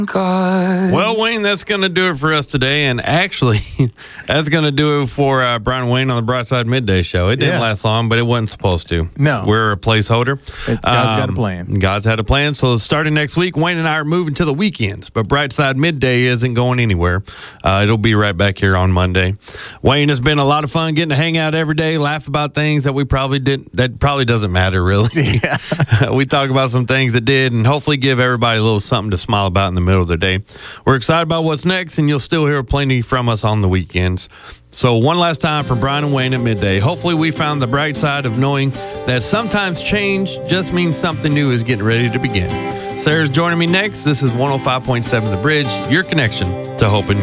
Well, Wayne, that's going to do it for us today. And actually, that's going to do it for Brian Wayne on the Brightside Midday Show. It didn't last long, but it wasn't supposed to. No. We're a placeholder. God's got a plan. God's had a plan. So starting next week, Wayne and I are moving to the weekends. But Brightside Midday isn't going anywhere. It'll be right back here on Monday. Wayne, has been a lot of fun getting to hang out every day, laugh about things that we probably didn't, that probably doesn't matter, really. Yeah. We talk about some things that did and hopefully give everybody a little something to smile about in the middle of their day. We're excited about what's next, and you'll still hear plenty from us on the weekends. So one last time for Brian and Wayne at Midday. Hopefully we found the bright side of knowing that sometimes change just means something new is getting ready to begin. Sarah's joining me next. This is 105.7 The Bridge, your connection to hope and